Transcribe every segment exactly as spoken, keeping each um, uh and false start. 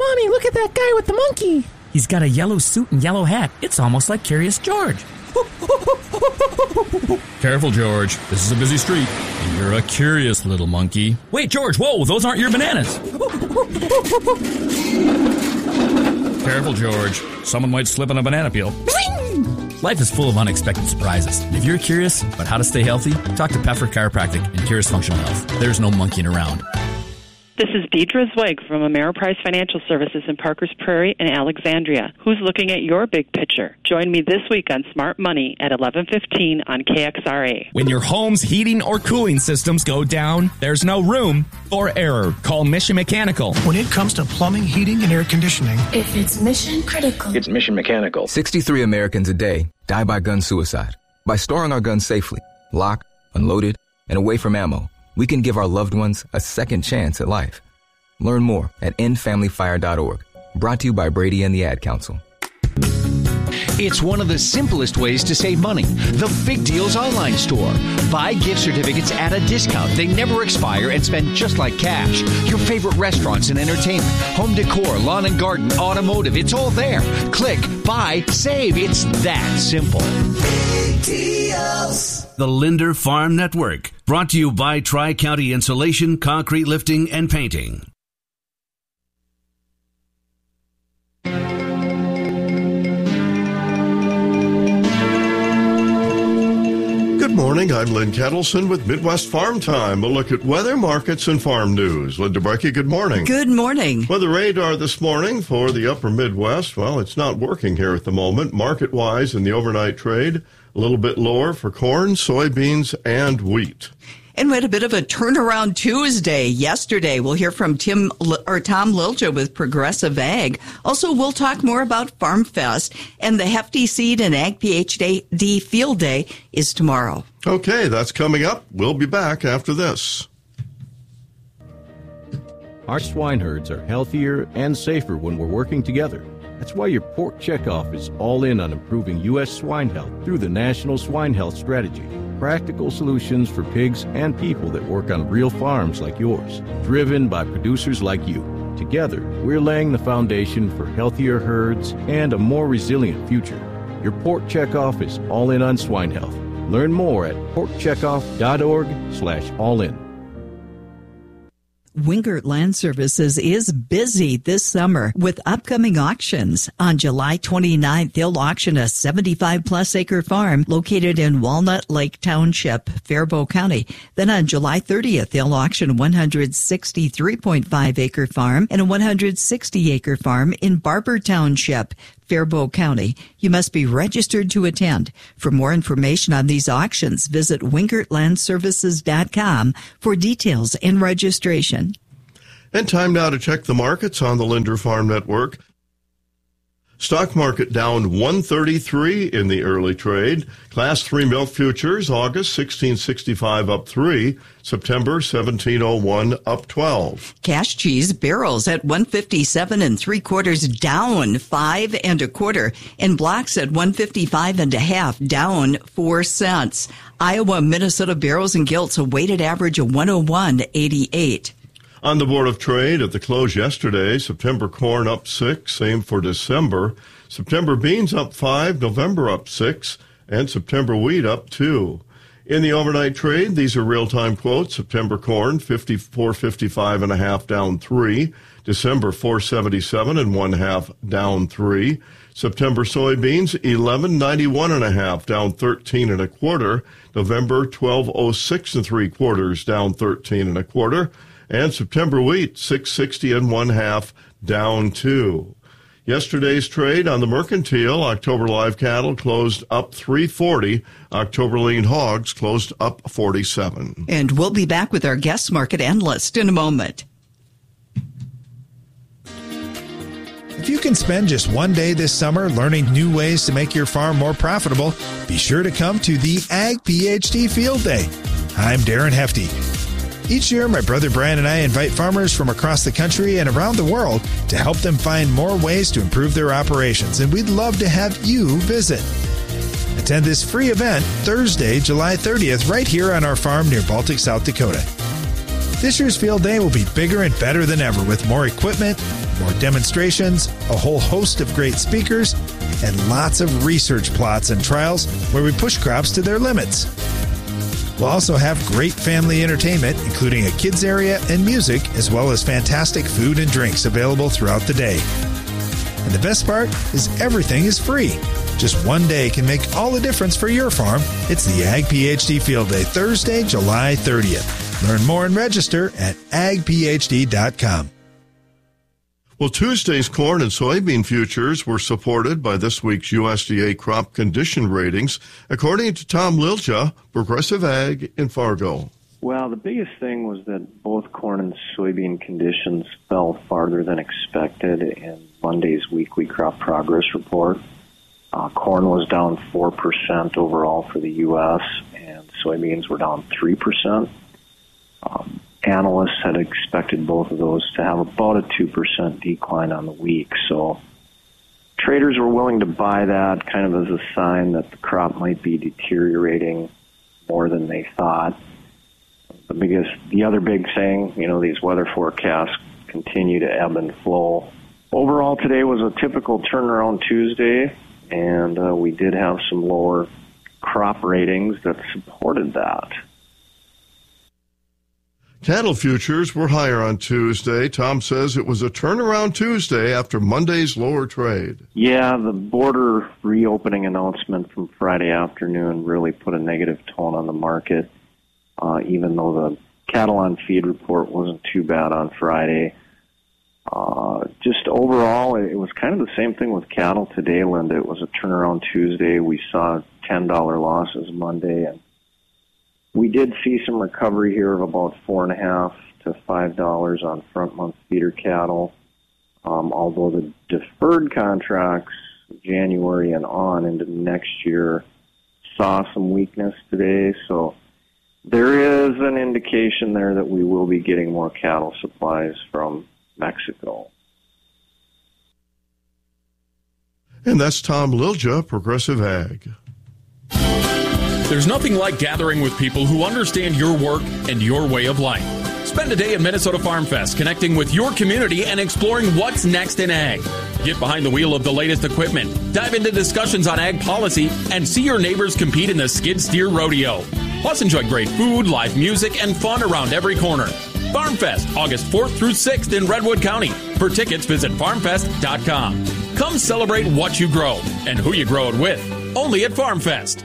Mommy, look at that guy with the monkey. He's got a yellow suit and yellow hat. It's almost like Curious George. Careful, George. This is a busy street, and you're a curious little monkey. Wait, George, whoa, those aren't your bananas. Careful, George. Someone might slip on a banana peel. Life is full of unexpected surprises. If you're curious about how to stay healthy, talk to Peffer Chiropractic and Curious Functional Health. There's no monkeying around. This is Deidre Zweig from Ameriprise Financial Services in Parkers Prairie and Alexandria. Who's looking at your big picture? Join me this week on Smart Money at eleven fifteen on K X R A. When your home's heating or cooling systems go down, there's no room for error. Call Mission Mechanical. When it comes to plumbing, heating, and air conditioning, if it's mission critical, it's Mission Mechanical. sixty-three Americans a day die by gun suicide. By storing our guns safely, locked, unloaded, and away from ammo, we can give our loved ones a second chance at life. Learn more at end family fire dot org. Brought to you by Brady and the Ad Council. It's one of the simplest ways to save money. The Big Deals Online Store. Buy gift certificates at a discount. They never expire and spend just like cash. Your favorite restaurants and entertainment, home decor, lawn and garden, automotive, it's all there. Click, buy, save. It's that simple. Big Deals. The Linder Farm Network. Brought to you by Tri-County Insulation, Concrete Lifting, and Painting. Good morning, I'm Lynn Kettleson with Midwest Farm Time. A look at weather, markets, and farm news. Linda Brecky, good morning. Good morning. Weather radar this morning for the upper Midwest. Well, it's not working here at the moment. Market-wise in the overnight trade, a little bit lower for corn, soybeans, and wheat. And we had a bit of a turnaround Tuesday yesterday. We'll hear from Tim or Tom Lilja with Progressive Ag. Also, we'll talk more about Farm Fest, and the Hefty Seed and Ag PhD Field Day is tomorrow. Okay, that's coming up. We'll be back after this. Our swine herds are healthier and safer when we're working together. That's why your pork checkoff is all in on improving U S swine health through the National Swine Health Strategy. Practical solutions for pigs and people that work on real farms like yours, driven by producers like you. Together, we're laying the foundation for healthier herds and a more resilient future. Your pork checkoff is all in on swine health. Learn more at pork checkoff dot org slash all in. Wingert Land Services is busy this summer with upcoming auctions. On July twenty-ninth, they'll auction a seventy-five plus acre farm located in Walnut Lake Township, Faribault County. Then on July thirtieth, they'll auction a one hundred sixty-three point five acre farm and a one hundred sixty acre farm in Barber Township, Faribault County. You must be registered to attend. For more information on these auctions, visit wingert land services dot com for details and registration. And time now to check the markets on the Linder Farm Network. Stock market down one thirty-three in the early trade. Class three milk futures, August sixteen sixty-five up three, September seventeen oh one up twelve. Cash cheese barrels at one fifty-seven and three quarters down five and a quarter, and blocks at one fifty-five and a half down four cents. Iowa, Minnesota barrels and gilts a weighted average of one oh one eighty-eight. On the Board of Trade at the close yesterday, September corn up six, same for December. September beans up five, November up six, and September wheat up two. In the overnight trade, these are real-time quotes. September corn, fifty-four fifty-five and a half down three. December four seventy-seven and one half down three. September soybeans, eleven ninety-one and a half down thirteen and a quarter. November twelve oh six and three quarters down thirteen and a quarter. And September wheat, six sixty and one half, down two. Yesterday's trade on the mercantile, October live cattle closed up three forty. October lean hogs closed up forty-seven. And we'll be back with our guest market analyst in a moment. If you can spend just one day this summer learning new ways to make your farm more profitable, be sure to come to the Ag PhD Field Day. I'm Darren Hefty. Each year, my brother Brian and I invite farmers from across the country and around the world to help them find more ways to improve their operations, and we'd love to have you visit. Attend this free event Thursday, July thirtieth, right here on our farm near Baltic, South Dakota. This year's field day will be bigger and better than ever with more equipment, more demonstrations, a whole host of great speakers, and lots of research plots and trials where we push crops to their limits. We'll also have great family entertainment, including a kids area and music, as well as fantastic food and drinks available throughout the day. And the best part is everything is free. Just one day can make all the difference for your farm. It's the Ag PhD Field Day, Thursday, July thirtieth. Learn more and register at ag p h d dot com. Well, Tuesday's corn and soybean futures were supported by this week's U S D A crop condition ratings, according to Tom Lilja, Progressive Ag in Fargo. Well, the biggest thing was that both corn and soybean conditions fell farther than expected in Monday's weekly crop progress report. Uh, corn was down four percent overall for the U S, and soybeans were down three percent. Um, analysts had expected both of those to have about a two percent decline on the week. So traders were willing to buy that kind of as a sign that the crop might be deteriorating more than they thought. The biggest, the other big thing, you know, these weather forecasts continue to ebb and flow. Overall, today was a typical turnaround Tuesday, and uh, we did have some lower crop ratings that supported that. Cattle futures were higher on Tuesday. Tom says it was a turnaround Tuesday after Monday's lower trade. Yeah, the border reopening announcement from Friday afternoon really put a negative tone on the market, uh, even though the cattle on feed report wasn't too bad on Friday. Uh, just overall, it was kind of the same thing with cattle today, Linda. It was a turnaround Tuesday. We saw ten dollars losses Monday, and we did see some recovery here of about four and a half to five dollars on front month feeder cattle. Um, although the deferred contracts, January and on into next year, saw some weakness today. So there is an indication there that we will be getting more cattle supplies from Mexico. And that's Tom Lilja, Progressive Ag. There's nothing like gathering with people who understand your work and your way of life. Spend a day at Minnesota Farm Fest connecting with your community and exploring what's next in ag. Get behind the wheel of the latest equipment, dive into discussions on ag policy, and see your neighbors compete in the Skid Steer Rodeo. Plus, enjoy great food, live music, and fun around every corner. Farm Fest, August fourth through sixth in Redwood County. For tickets, visit farm fest dot com. Come celebrate what you grow and who you grow it with. Only at Farm Fest.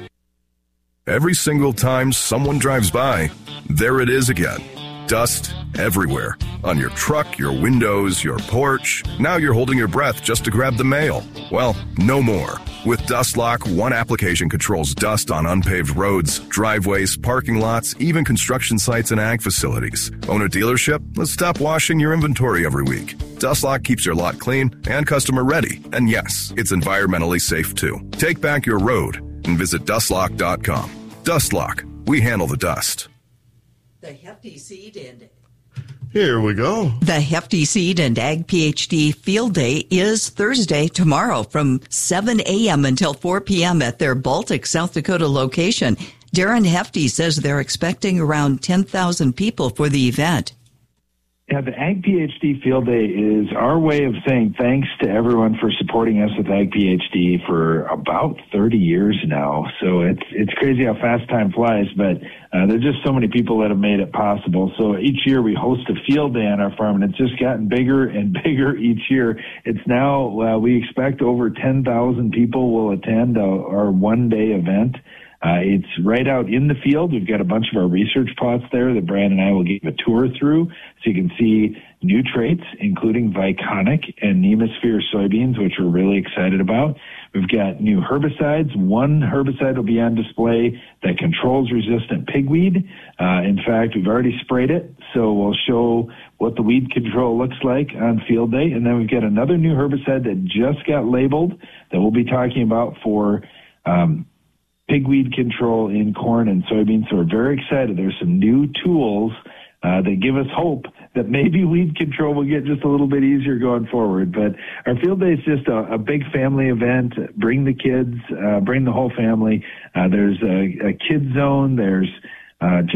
Every single time someone drives by, there it is again. Dust everywhere. On your truck, your windows, your porch. Now you're holding your breath just to grab the mail. Well, no more. With DustLock, one application controls dust on unpaved roads, driveways, parking lots, even construction sites and ag facilities. Own a dealership? Let's stop washing your inventory every week. DustLock keeps your lot clean and customer ready. And yes, it's environmentally safe too. Take back your road and visit dust lock dot com. DustLock. We handle the dust. The Hefty Seed and Here we go. The Hefty Seed and Ag PhD Field Day is Thursday, tomorrow, from seven a.m. until four p.m. at their Baltic, South Dakota location. Darren Hefty says they're expecting around ten thousand people for the event. Yeah, the Ag PhD Field Day is our way of saying thanks to everyone for supporting us with Ag PhD for about thirty years now. So it's it's crazy how fast time flies, but uh, there's just so many people that have made it possible. So each year we host a field day on our farm, and it's just gotten bigger and bigger each year. It's now, uh, we expect over ten thousand people will attend uh, our one-day event. Uh, it's right out in the field. We've got a bunch of our research plots there that Brian and I will give a tour through so you can see new traits, including Viconic and Nemasphere soybeans, which we're really excited about. We've got new herbicides. One herbicide will be on display that controls resistant pigweed. Uh, in fact, we've already sprayed it, so we'll show what the weed control looks like on field day. And then we've got another new herbicide that just got labeled that we'll be talking about for um, pigweed control in corn and soybeans. So we're very excited. There's some new tools uh, that give us hope that maybe weed control will get just a little bit easier going forward. But our field day is just a, a big family event. Bring the kids, uh, bring the whole family. Uh, there's a, a kid zone. There's uh, just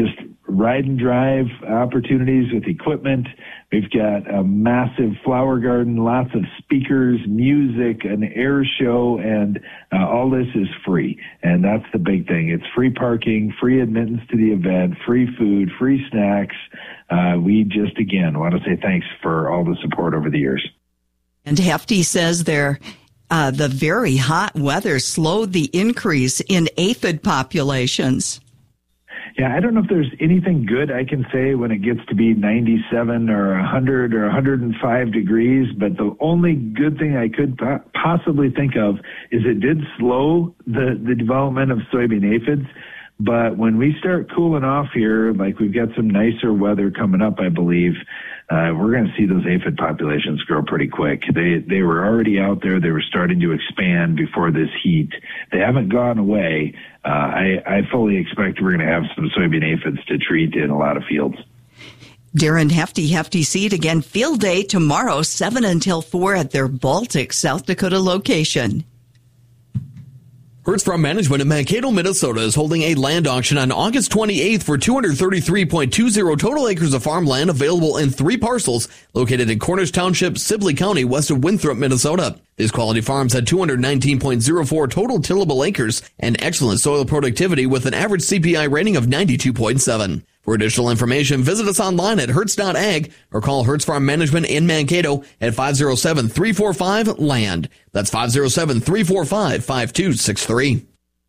ride and drive opportunities with equipment. We've got a massive flower garden, lots of speakers, music, an air show, and uh, all this is free. And that's the big thing. It's free parking, free admittance to the event, free food, free snacks. Uh, we just, again, want to say thanks for all the support over the years. And Hefty says there, uh, the very hot weather slowed the increase in aphid populations. Yeah, I don't know if there's anything good I can say when it gets to be ninety-seven or one hundred or one hundred five degrees, but the only good thing I could po- possibly think of is it did slow the, the development of soybean aphids. But when we start cooling off here, like we've got some nicer weather coming up, I believe, uh, we're going to see those aphid populations grow pretty quick. They they were already out there. They were starting to expand before this heat. They haven't gone away. Uh, I, I fully expect we're going to have some soybean aphids to treat in a lot of fields. Darren Hefty, Hefty Seed again. Field day tomorrow, seven until four at their Baltic, South Dakota location. Hertz Farm Management in Mankato, Minnesota is holding a land auction on August twenty-eighth for two hundred thirty-three point two zero total acres of farmland available in three parcels located in Cornish Township, Sibley County, west of Winthrop, Minnesota. These quality farms had two hundred nineteen point zero four total tillable acres and excellent soil productivity with an average C P I rating of ninety-two point seven. For additional information, visit us online at hertz dot ag or call Hertz Farm Management in Mankato at five oh seven, three four five, land. That's five oh seven, three four five, five two six three.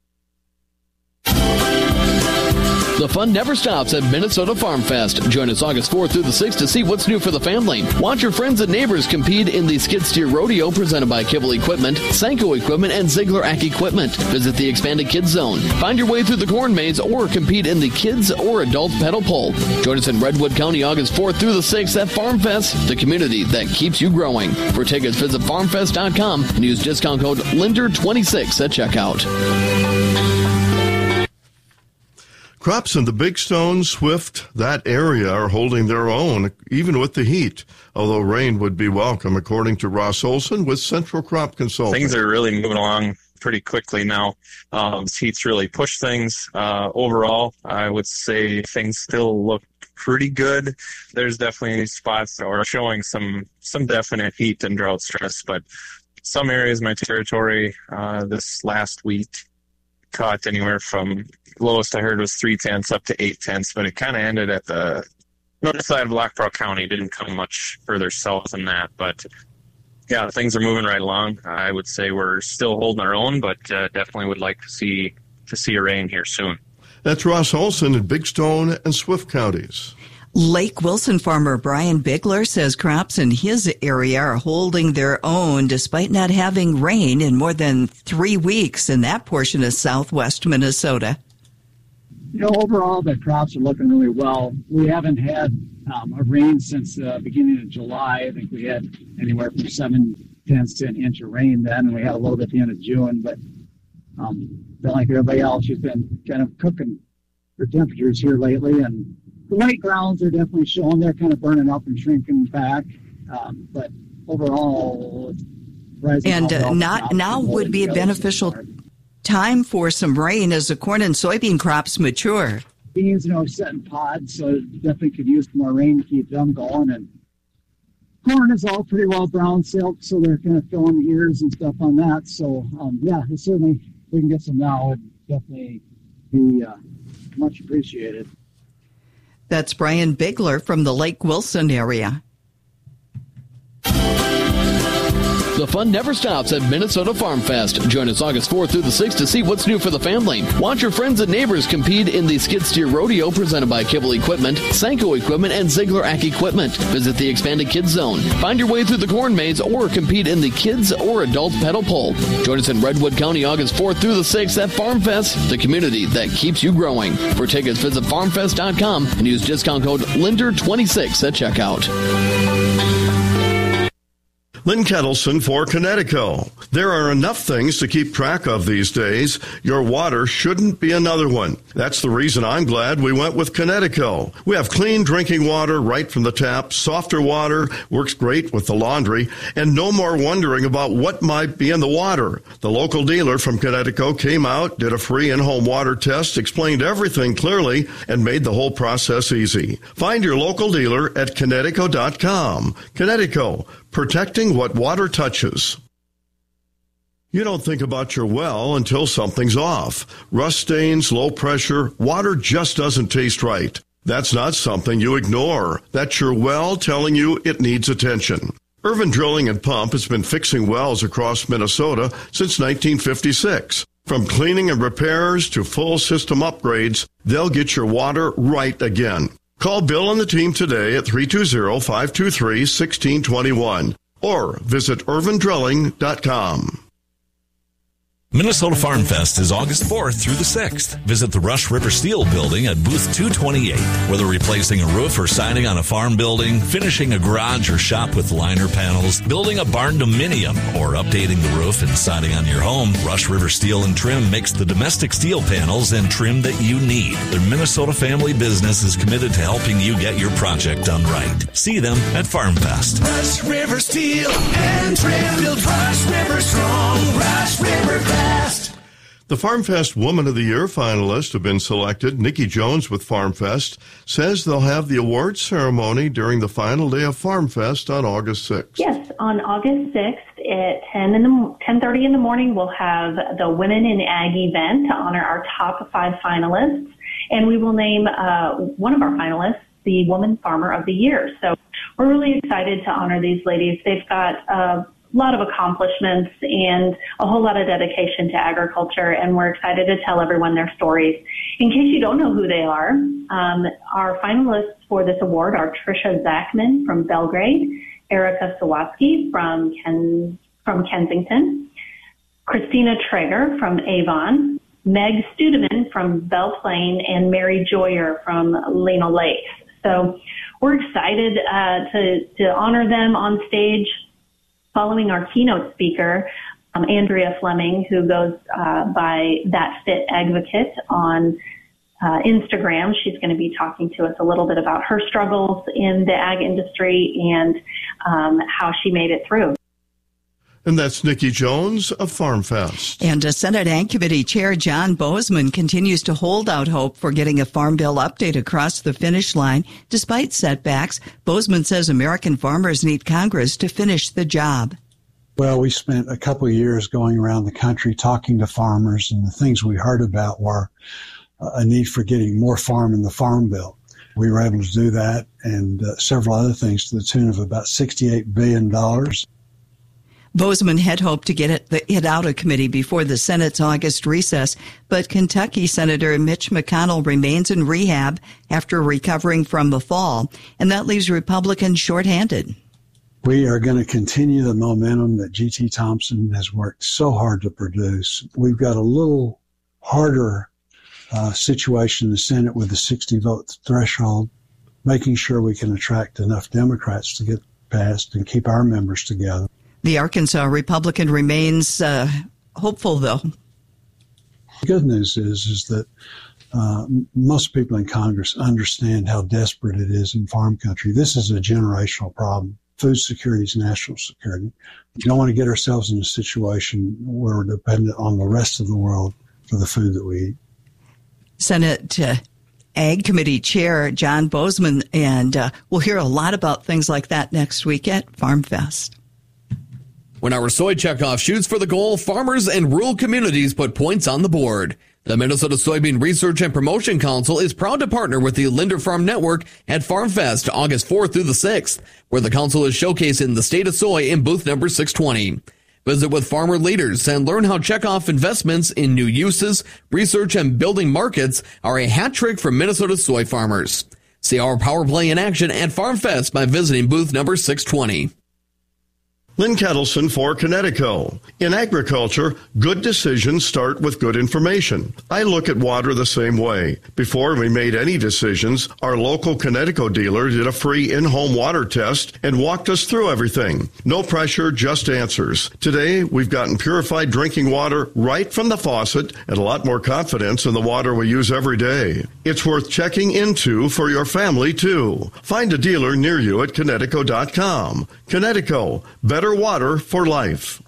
The fun never stops at Minnesota Farm Fest. Join us August fourth through the sixth to see what's new for the family. Watch your friends and neighbors compete in the Skid Steer Rodeo presented by Kibble Equipment, Sanko Equipment, and Ziegler Ack Equipment. Visit the expanded Kids Zone. Find your way through the corn maze or compete in the Kids or Adult Pedal Pole. Join us in Redwood County August fourth through the sixth at Farm Fest, the community that keeps you growing. For tickets, visit farm fest dot com and use discount code Linder twenty-six at checkout. Crops in the Big Stone, Swift, that area are holding their own, even with the heat, although rain would be welcome, according to Ross Olson with Central Crop Consulting. Things are really moving along pretty quickly now. Um, this heat's really pushed things. Uh, overall, I would say things still look pretty good. There's definitely spots that are showing some, some definite heat and drought stress, but some areas of my territory uh, this last week caught anywhere from lowest I heard was three tenths up to eight tenths, but it kind of ended at the north side of Black Pearl County. Didn't come much further south than that, but yeah, things are moving right along. I would say we're still holding our own, but uh, definitely would like to see to see a rain here soon. That's Ross Olson in Big Stone and Swift counties. Lake Wilson farmer Brian Bigler says crops in his area are holding their own despite not having rain in more than three weeks in that portion of southwest Minnesota. You know, overall, the crops are looking really well. We haven't had um, a rain since the beginning of July. I think we had anywhere from seven tenths to an inch of rain then, and we had a little bit at the end of June. But um, like everybody else, she's been kind of cooking for temperatures here lately, and the white grounds are definitely showing they're kind of burning up and shrinking back. Um, but overall, it's and uh, not now would be a beneficial time for some rain as the corn and soybean crops mature. Beans, you know, setting pods, so definitely could use more rain to keep them going. And corn is all pretty well brown silk, so they're kind of filling the ears and stuff on that. So, um, yeah, certainly if we can get some now, it'd definitely be uh, much appreciated. That's Brian Bigler from the Lake Wilson area. The fun never stops at Minnesota Farm Fest. Join us August fourth through the sixth to see what's new for the family. Watch your friends and neighbors compete in the Skid Steer Rodeo presented by Kibble Equipment, Sanko Equipment, and Ziegler Ack Equipment. Visit the expanded Kids Zone. Find your way through the corn maze or compete in the Kids or Adult Pedal Pole. Join us in Redwood County August fourth through the sixth at Farm Fest, the community that keeps you growing. For tickets, visit farm fest dot com and use discount code Linder twenty-six at checkout. Lynn Kettleson for Connecticut. There are enough things to keep track of these days. Your water shouldn't be another one. That's the reason I'm glad we went with Connecticut. We have clean drinking water right from the tap, softer water, works great with the laundry, and no more wondering about what might be in the water. The local dealer from Connecticut came out, did a free in-home water test, explained everything clearly, and made the whole process easy. Find your local dealer at Connecticut dot com. Connecticut, protecting what water touches. You don't think about your well until something's off. Rust stains, low pressure, water just doesn't taste right. That's not something you ignore. That's your well telling you it needs attention. Irvin Drilling and Pump has been fixing wells across Minnesota since nineteen fifty-six. From cleaning and repairs to full system upgrades, they'll get your water right again. Call Bill and the team today at three two zero, five two three, one six two one or visit irvin drilling dot com. Minnesota Farm Fest is August fourth through the sixth. Visit the Rush River Steel building at booth two twenty-eight. Whether replacing a roof or siding on a farm building, finishing a garage or shop with liner panels, building a barn dominium, or updating the roof and siding on your home, Rush River Steel and Trim makes the domestic steel panels and trim that you need. Their Minnesota family business is committed to helping you get your project done right. See them at Farm Fest. Rush River Steel and Trim build Rush River strong. Rush River fast. The Farm Fest Woman of the Year finalists have been selected. Nikki Jones with Farm Fest says they'll have the awards ceremony during the final day of Farm Fest on August sixth. Yes, on August sixth at ten in the ten thirty in the morning, we'll have the Women in Ag event to honor our top five finalists, and we will name uh, one of our finalists the Woman Farmer of the Year. So we're really excited to honor these ladies. They've got uh, a lot of accomplishments and a whole lot of dedication to agriculture, and we're excited to tell everyone their stories. In case you don't know who they are, um, our finalists for this award are Tricia Zachman from Belgrade, Erica Sawatsky from Ken, from Kensington, Christina Traeger from Avon, Meg Studeman from Belle Plaine, and Mary Joyer from Lena Lakes. So we're excited uh, to, to honor them on stage. Following our keynote speaker, um, Andrea Fleming, who goes uh, by That Fit Advocate on uh, Instagram. She's going to be talking to us a little bit about her struggles in the ag industry and um, how she made it through. And that's Nikki Jones of Farm Fest. And uh, Senate Ag Committee Chair John Bozeman continues to hold out hope for getting a farm bill update across the finish line. Despite setbacks, Bozeman says American farmers need Congress to finish the job. Well, we spent a couple of years going around the country talking to farmers, and the things we heard about were a need for getting more farm in the farm bill. We were able to do that and uh, several other things to the tune of about sixty-eight billion dollars. Bozeman had hoped to get it, it out of committee before the Senate's August recess, but Kentucky Senator Mitch McConnell remains in rehab after recovering from the fall, and that leaves Republicans shorthanded. We are going to continue the momentum that G T Thompson has worked so hard to produce. We've got a little harder uh, situation in the Senate with the sixty vote threshold, making sure we can attract enough Democrats to get passed and keep our members together. The Arkansas Republican remains uh, hopeful, though. The good news is, is that uh, most people in Congress understand how desperate it is in farm country. This is a generational problem. Food security is national security. We don't want to get ourselves in a situation where we're dependent on the rest of the world for the food that we eat. Senate uh, Ag Committee Chair John Bozeman, and uh, we'll hear a lot about things like that next week at Farm Fest. When our soy checkoff shoots for the goal, farmers and rural communities put points on the board. The Minnesota Soybean Research and Promotion Council is proud to partner with the Linder Farm Network at Farm Fest August fourth through the sixth, where the council is showcasing the state of soy in booth number six twenty. Visit with farmer leaders and learn how checkoff investments in new uses, research, and building markets are a hat trick for Minnesota soy farmers. See our power play in action at Farm Fest by visiting booth number six twenty. Lynn Kettleson for Connecticut. In agriculture, good decisions start with good information. I look at water the same way. Before we made any decisions, our local Connecticut dealer did a free in-home water test and walked us through everything. No pressure, just answers. Today, we've gotten purified drinking water right from the faucet and a lot more confidence in the water we use every day. It's worth checking into for your family, too. Find a dealer near you at Connecticut dot com. Connecticut, better water for life.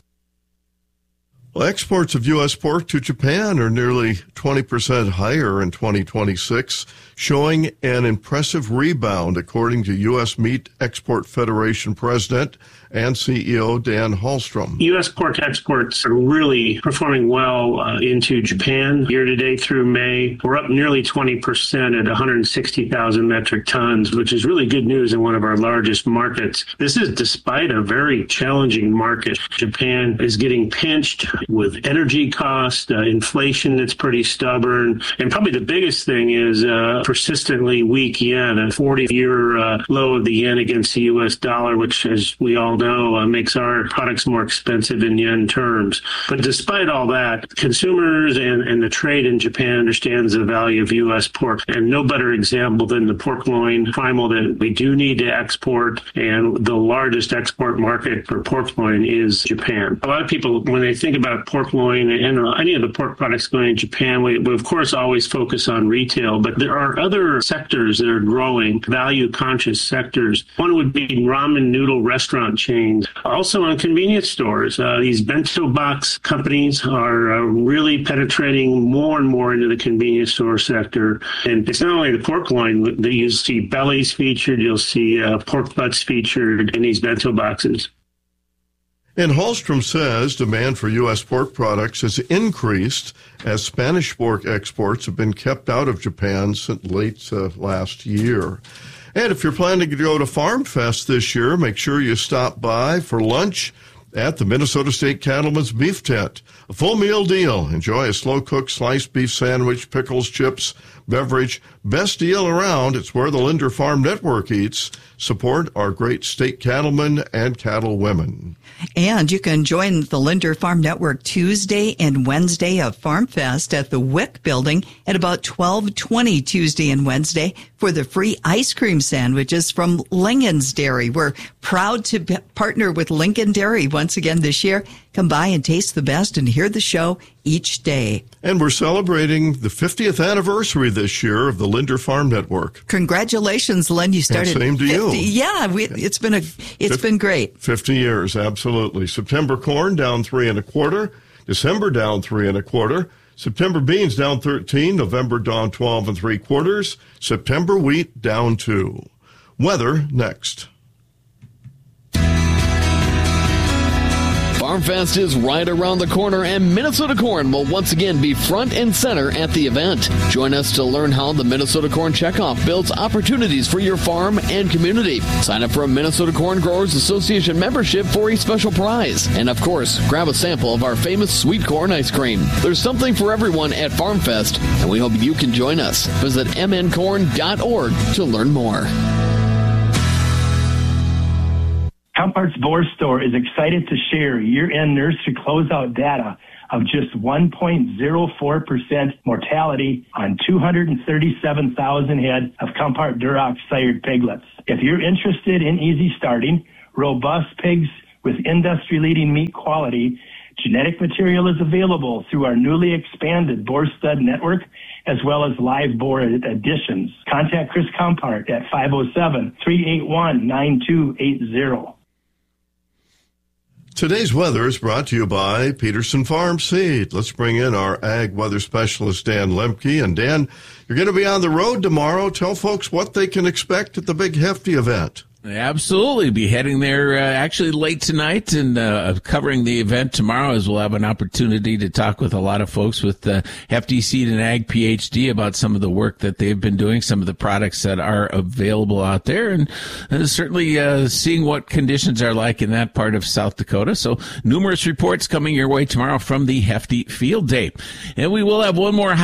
Well, exports of U S pork to Japan are nearly twenty percent higher in twenty twenty-six, showing an impressive rebound, according to U S Meat Export Federation President and C E O Dan Hallstrom. U S pork exports are really performing well uh, into Japan. Year to date through May, we're up nearly twenty percent at one hundred sixty thousand metric tons, which is really good news in one of our largest markets. This is despite a very challenging market. Japan is getting pinched with energy costs, uh, inflation that's pretty stubborn, and probably the biggest thing is uh, persistently weak yen, a forty-year uh, low of the yen against the U S dollar, which, as we all know, uh, makes our products more expensive in yen terms. But despite all that, consumers and, and the trade in Japan understands the value of U S pork, and no better example than the pork loin primal that we do need to export, and the largest export market for pork loin is Japan. A lot of people, when they think about pork loin and any of the pork products going to Japan, we, we of course always focus on retail, but there are other sectors that are growing, value-conscious sectors. One would be ramen noodle restaurant chains. Also on convenience stores, uh, these bento box companies are uh, really penetrating more and more into the convenience store sector. And it's not only the pork loin that you see bellies featured, you'll see uh, pork butts featured in these bento boxes. And Hallstrom says demand for U S pork products has increased as Spanish pork exports have been kept out of Japan since late uh, last year. And if you're planning to go to Farm Fest this year, make sure you stop by for lunch at the Minnesota State Cattlemen's Beef Tent. A full meal deal. Enjoy a slow-cooked sliced beef sandwich, pickles, chips, beverage. Best deal around. It's where the Linder Farm Network eats. Support our great state cattlemen and cattle women. And you can join the Linder Farm Network Tuesday and Wednesday of Farm Fest at the Wick Building at about twelve twenty Tuesday and Wednesday for the free ice cream sandwiches from Lincoln's Dairy. We're proud to p- partner with Lincoln Dairy once again this year. Come by and taste the best and hear the show each day. And we're celebrating the fiftieth anniversary this year of the Linder Farm Network. Congratulations, Lynn. You started. And same to you. Yeah, we, it's been a, it's fifty, been great. Fifty years, absolutely. September corn down three and a quarter. December down three and a quarter. September beans down thirteen. November down twelve and three quarters. September wheat down two. Weather next. Farm Fest is right around the corner, and Minnesota Corn will once again be front and center at the event. Join us to learn how the Minnesota Corn Checkoff builds opportunities for your farm and community. Sign up for a Minnesota Corn Growers Association membership for a special prize. And of course, grab a sample of our famous sweet corn ice cream. There's something for everyone at Farm Fest, and we hope you can join us. Visit m n corn dot org to learn more. Compart's Boar Store is excited to share year-end nursery closeout data of just one point zero four percent mortality on two hundred thirty-seven thousand head of Compart Duroc sired piglets. If you're interested in easy starting, robust pigs with industry-leading meat quality, genetic material is available through our newly expanded Boar Stud Network, as well as live boar additions. Contact Chris Compart at five oh seven, three eight one, nine two eight zero. Today's weather is brought to you by Peterson Farm Seed. Let's bring in our ag weather specialist, Dan Lemke. And Dan, you're going to be on the road tomorrow. Tell folks what they can expect at the Big Hefty event. Absolutely. Be heading there uh, actually late tonight and uh, covering the event tomorrow, as we'll have an opportunity to talk with a lot of folks with uh, Hefty Seed and Ag PhD about some of the work that they've been doing, some of the products that are available out there, and uh, certainly uh, seeing what conditions are like in that part of South Dakota. So numerous reports coming your way tomorrow from the Hefty Field Day. And we will have one more hot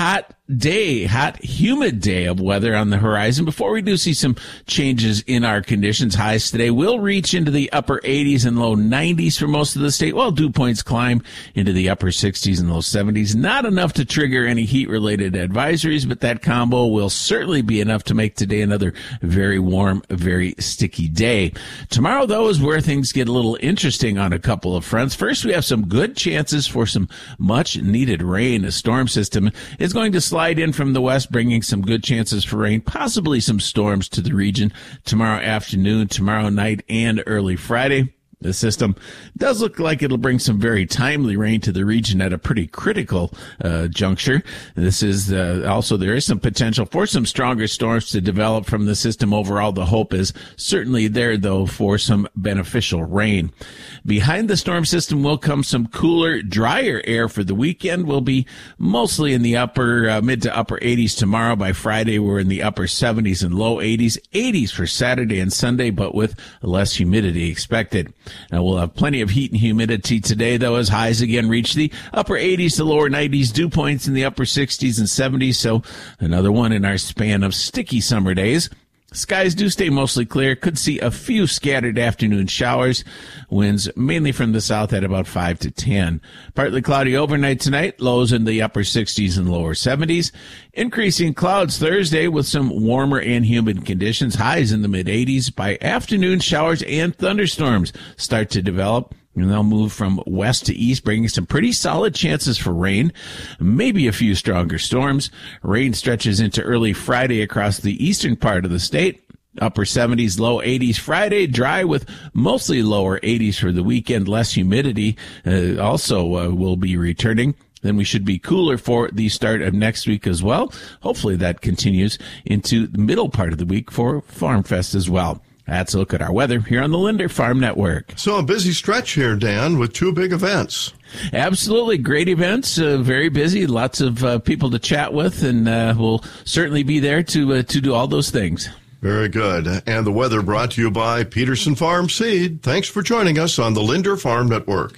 day, hot, humid day of weather on the horizon before we do see some changes in our conditions. Highs today will reach into the upper eighties and low nineties for most of the state, while dew points climb into the upper sixties and low seventies. Not enough to trigger any heat-related advisories, but that combo will certainly be enough to make today another very warm, very sticky day. Tomorrow, though, is where things get a little interesting on a couple of fronts. First, we have some good chances for some much-needed rain. A storm system is going to slide in from the west, bringing some good chances for rain, possibly some storms to the region tomorrow afternoon, tomorrow night, and early Friday. The system does look like it'll bring some very timely rain to the region at a pretty critical uh, juncture. This is uh, also, there is some potential for some stronger storms to develop from the system. Overall, the hope is certainly there, though, for some beneficial rain. Behind the storm system will come some cooler, drier air for the weekend. We'll be mostly in the upper, uh, mid to upper eighties tomorrow. By Friday, we're in the upper seventies and low eighties. eighties for Saturday and Sunday, but with less humidity expected. Now, we'll have plenty of heat and humidity today, though, as highs again reach the upper eighties to lower nineties, dew points in the upper sixties and seventies, so another one in our span of sticky summer days. Skies do stay mostly clear. Could see a few scattered afternoon showers. Winds mainly from the south at about five to ten. Partly cloudy overnight tonight. Lows in the upper sixties and lower seventies. Increasing clouds Thursday with some warmer and humid conditions. Highs in the mid eighties. By afternoon, showers and thunderstorms start to develop. And they'll move from west to east, bringing some pretty solid chances for rain, maybe a few stronger storms. Rain stretches into early Friday across the eastern part of the state. Upper seventies, low eighties Friday, dry with mostly lower eighties for the weekend. Less humidity uh, also uh, will be returning. Then we should be cooler for the start of next week as well. Hopefully that continues into the middle part of the week for Farm Fest as well. That's a look at our weather here on the Linder Farm Network. So a busy stretch here, Dan, with two big events. Absolutely. Great events. Uh, very busy. Lots of uh, people to chat with, and uh, we'll certainly be there to uh, to do all those things. Very good. And the weather brought to you by Peterson Farm Seed. Thanks for joining us on the Linder Farm Network.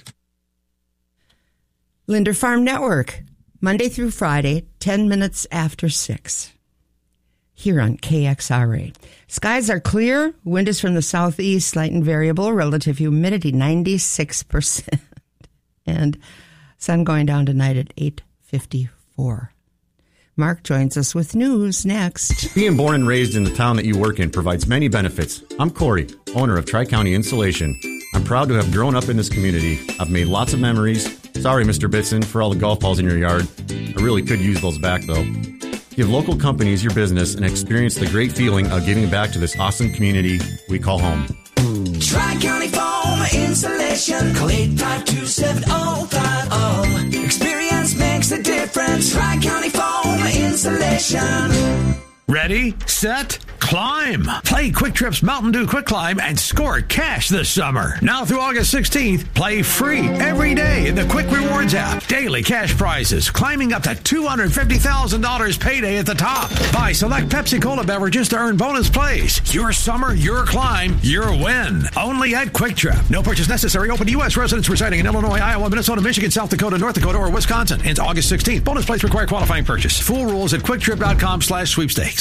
Linder Farm Network, Monday through Friday, ten minutes after six. Here on K X R A. Skies are clear. Wind is from the southeast, slight and variable. Relative humidity, ninety-six percent. And sun going down tonight at eight fifty-four. Mark joins us with news next. Being born and raised in the town that you work in provides many benefits. I'm Corey, owner of Tri-County Insulation. I'm proud to have grown up in this community. I've made lots of memories. Sorry, Mister Bitson, for all the golf balls in your yard. I really could use those back, though. Give local companies your business and experience the great feeling of giving back to this awesome community we call home. Tri-County Foam Insulation. Call eight five two, seven oh five oh. Experience makes a difference. Tri-County Foam Insulation. Ready, set, climb. Play Quick Trip's Mountain Dew Quick Climb and score cash this summer. Now through August sixteenth, play free every day in the Quick Rewards app. Daily cash prizes climbing up to two hundred fifty thousand dollars payday at the top. Buy select Pepsi Cola beverages to earn bonus plays. Your summer, your climb, your win. Only at Quick Trip. No purchase necessary. Open to U S residents residing in Illinois, Iowa, Minnesota, Michigan, South Dakota, North Dakota, or Wisconsin. Ends August sixteenth. Bonus plays require qualifying purchase. Full rules at quicktrip.com slash sweepstakes.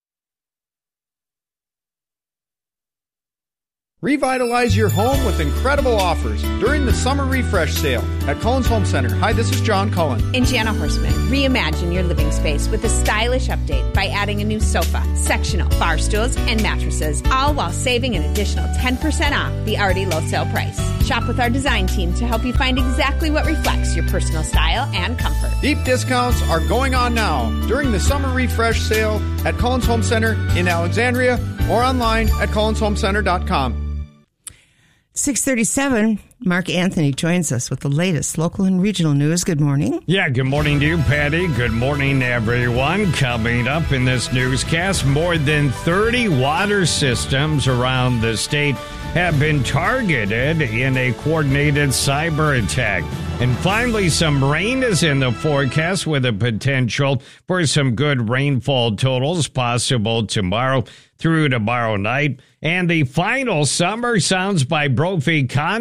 Revitalize your home with incredible offers during the Summer Refresh Sale at Cullen's Home Center. Hi, this is John Cullen. And Jana Horstman. Reimagine your living space with a stylish update by adding a new sofa, sectional, bar stools, and mattresses, all while saving an additional ten percent off the already low sale price. Shop with our design team to help you find exactly what reflects your personal style and comfort. Deep discounts are going on now during the Summer Refresh Sale at Cullen's Home Center in Alexandria or online at cullens home center dot com. six thirty-seven, Mark Anthony joins us with the latest local and regional news. Good morning. Yeah, good morning to you, Patty. Good morning, everyone. Coming up in this newscast, more than thirty water systems around the state have been targeted in a coordinated cyber attack. And finally, some rain is in the forecast with a potential for some good rainfall totals possible tomorrow through tomorrow night. And the final Summer Sounds by Brophy concert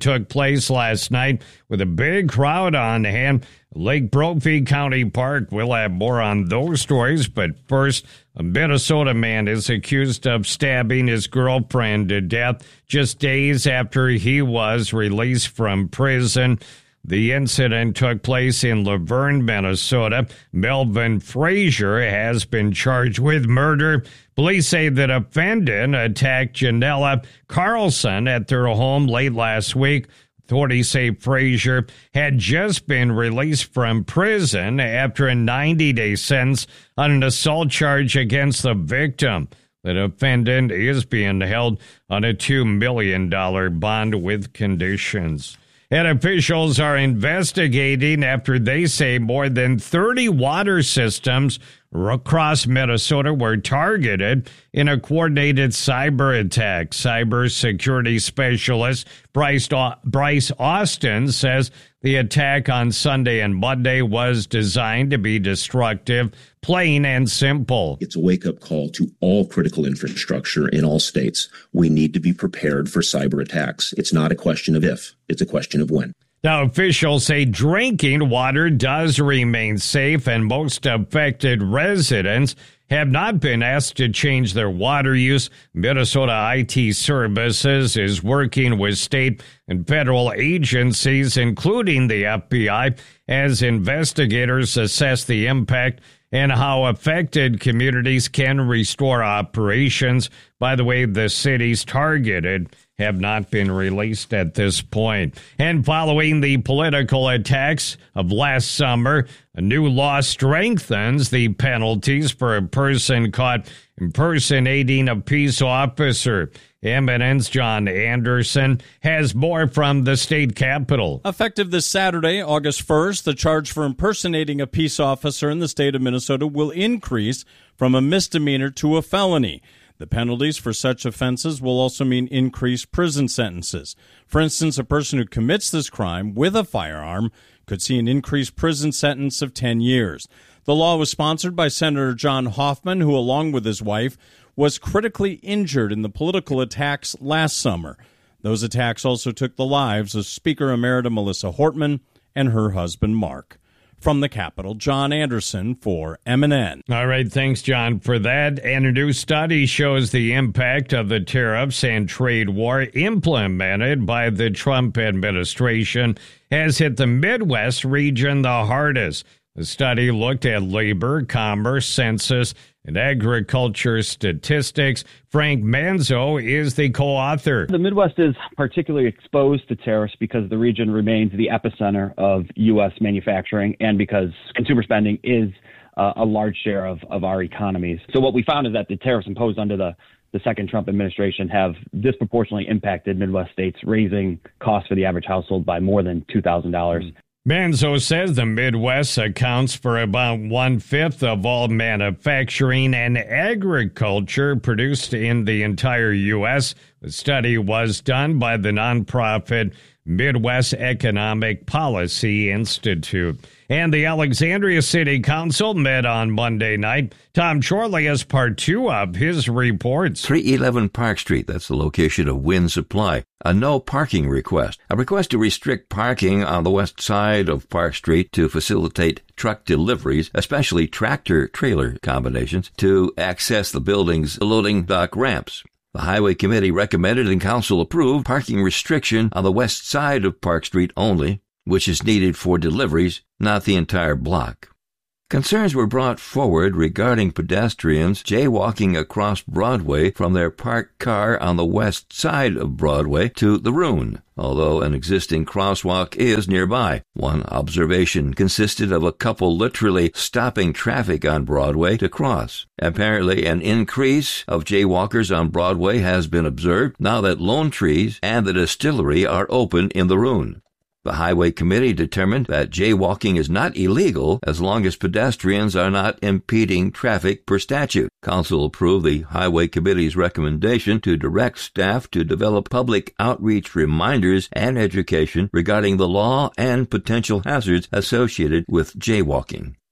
took place last night with a big crowd on hand. Lake Brophy County Park. We'll have more on those stories, but first, a Minnesota man is accused of stabbing his girlfriend to death just days after he was released from prison. The incident took place in Laverne, Minnesota. Melvin Frazier has been charged with murder. Police say the defendant attacked Janella Carlson at their home late last week. Authorities say Frazier had just been released from prison after a ninety-day sentence on an assault charge against the victim. The defendant is being held on a two million dollars bond with conditions. And officials are investigating after they say more than thirty water systems across Minnesota were targeted in a coordinated cyber attack. Cybersecurity specialist Bryce, Bryce Austin says the attack on Sunday and Monday was designed to be destructive, plain and simple. It's a wake-up call to all critical infrastructure in all states. We need to be prepared for cyber attacks. It's not a question of if, it's a question of when. Now, officials say drinking water does remain safe, and most affected residents have not been asked to change their water use. Minnesota I T Services is working with state and federal agencies, including the F B I, as investigators assess the impact and how affected communities can restore operations. By the way, the cities targeted have not been released at this point. And following the political attacks of last summer, a new law strengthens the penalties for a person caught impersonating a peace officer. M N N's John Anderson has more from the state capitol. Effective this Saturday, August first, the charge for impersonating a peace officer in the state of Minnesota will increase from a misdemeanor to a felony. The penalties for such offenses will also mean increased prison sentences. For instance, a person who commits this crime with a firearm could see an increased prison sentence of ten years. The law was sponsored by Senator John Hoffman, who, along with his wife, was critically injured in the political attacks last summer. Those attacks also took the lives of Speaker Emerita Melissa Hortman and her husband, Mark. From the Capitol, John Anderson for M N N. All right, thanks, John, for that. And a new study shows the impact of the tariffs and trade war implemented by the Trump administration has hit the Midwest region the hardest. The study looked at labor, commerce, census, and agriculture statistics. Frank Manzo is the co-author. The Midwest is particularly exposed to tariffs because the region remains the epicenter of U S manufacturing and because consumer spending is uh, a large share of, of our economies. So what we found is that the tariffs imposed under the, the second Trump administration have disproportionately impacted Midwest states, raising costs for the average household by more than two thousand dollars. Manzo says the Midwest accounts for about one-fifth of all manufacturing and agriculture produced in the entire U S. The study was done by the nonprofit Midwest Economic Policy Institute. And the Alexandria City Council met on Monday night. Tom Chorley has part two of his reports. three eleven Park Street, that's the location of Win Supply. A no parking request. A request to restrict parking on the west side of Park Street to facilitate truck deliveries, especially tractor-trailer combinations, to access the building's loading dock ramps. The Highway Committee recommended and Council approved parking restriction on the west side of Park Street only, which is needed for deliveries, not the entire block. Concerns were brought forward regarding pedestrians jaywalking across Broadway from their parked car on the west side of Broadway to the Rune, although an existing crosswalk is nearby. One observation consisted of a couple literally stopping traffic on Broadway to cross. Apparently, an increase of jaywalkers on Broadway has been observed now that Lone Trees and the distillery are open in the Rune. The Highway Committee determined that jaywalking is not illegal as long as pedestrians are not impeding traffic per statute. Council approved the Highway Committee's recommendation to direct staff to develop public outreach reminders and education regarding the law and potential hazards associated with jaywalking.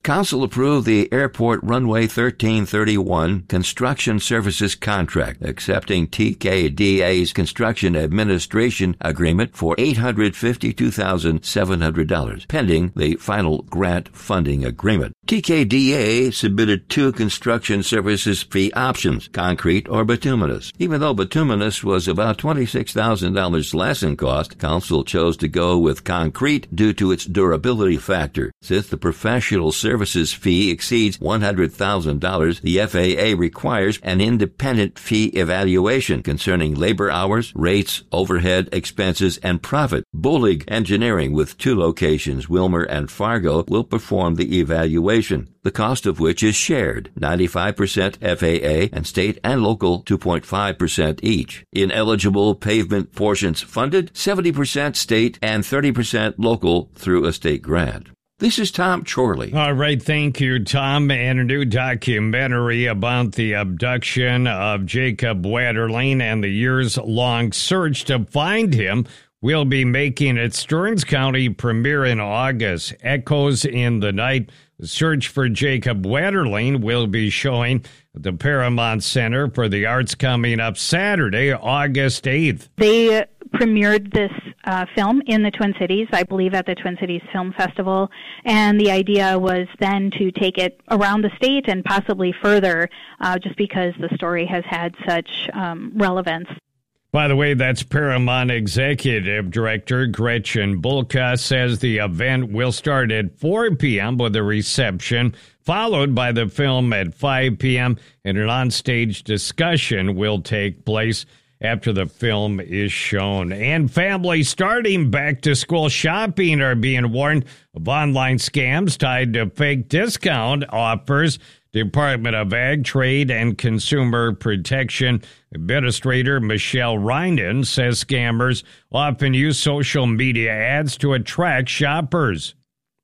Council approved the Airport Runway thirteen thirty-one construction services contract, accepting T K D A's construction administration agreement for eight hundred fifty-two thousand seven hundred dollars, pending the final grant funding agreement. T K D A submitted two construction services fee options, concrete or bituminous. Even though bituminous was about twenty-six thousand dollars less in cost, Council chose to go with concrete due to its durability factor. Since the professional services fee exceeds one hundred thousand dollars, the F A A requires an independent fee evaluation concerning labor hours, rates, overhead expenses, and profit. Bullig Engineering, with two locations, Wilmer and Fargo, will perform the evaluation, the cost of which is shared, ninety-five percent F A A and state and local two point five percent each. Ineligible pavement portions funded, seventy percent state and thirty percent local through a state grant. This is Tom Chorley. All right, thank you, Tom. And a new documentary about the abduction of Jacob Wetterling and the years-long search to find him will be making its Stearns County premiere in August. Echoes in the Night. The search for Jacob Wetterling will be showing at the Paramount Center for the Arts coming up Saturday, August eighth. They premiered this uh, film in the Twin Cities, I believe at the Twin Cities Film Festival, and the idea was then to take it around the state and possibly further, uh, just because the story has had such um, relevance. By the way, that's Paramount Executive Director Gretchen Bulka says the event will start at four p.m. with a reception, followed by the film at five p.m., and an onstage discussion will take place after the film is shown. And families starting back-to-school shopping are being warned of online scams tied to fake discount offers. Department of Ag, Trade, and Consumer Protection Administrator Michelle Reinen says scammers often use social media ads to attract shoppers.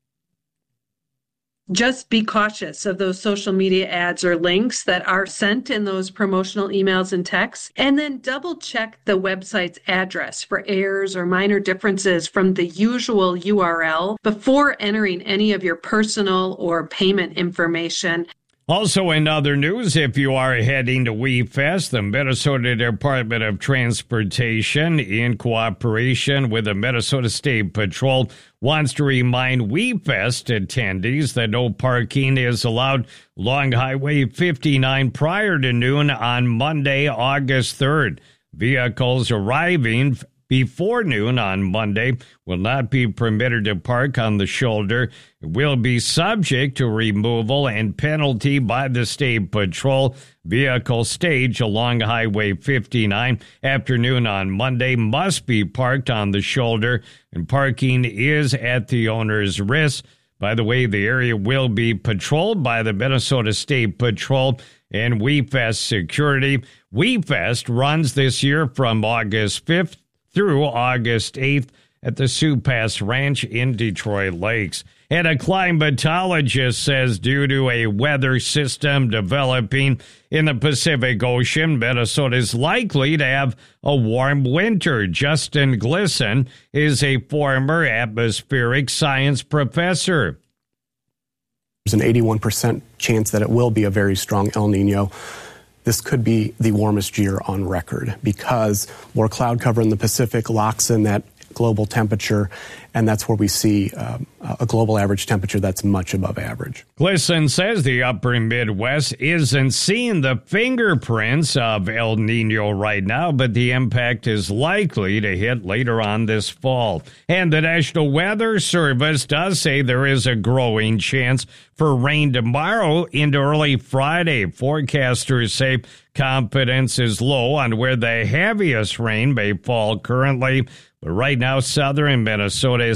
Just be cautious of those social media ads or links that are sent in those promotional emails and texts, and then double check the website's address for errors or minor differences from the usual U R L before entering any of your personal or payment information. Also in other news, if you are heading to WeFest, the Minnesota Department of Transportation, in cooperation with the Minnesota State Patrol, wants to remind WeFest attendees that no parking is allowed along Highway fifty-nine prior to noon on Monday, August third. Vehicles arriving before noon on Monday will not be permitted to park on the shoulder. It will be subject to removal and penalty by the State Patrol. Vehicle stage along Highway fifty-nine afternoon on Monday must be parked on the shoulder, and parking is at the owner's risk. By the way, the area will be patrolled by the Minnesota State Patrol and WeFest security. WeFest runs this year from August fifth through August eighth at the Sioux Pass Ranch in Detroit Lakes. And a climatologist says due to a weather system developing in the Pacific Ocean, Minnesota is likely to have a warm winter. Justin Glisson is a former atmospheric science professor. There's an eighty-one percent chance that it will be a very strong El Nino. This could be the warmest year on record because more cloud cover in the Pacific locks in that global temperature, and that's where we see um, a global average temperature that's much above average. Glisson says the upper Midwest isn't seeing the fingerprints of El Nino right now, but the impact is likely to hit later on this fall. And the National Weather Service does say there is a growing chance for rain tomorrow into early Friday. Forecasters say confidence is low on where the heaviest rain may fall currently. But right now, southern Minnesota is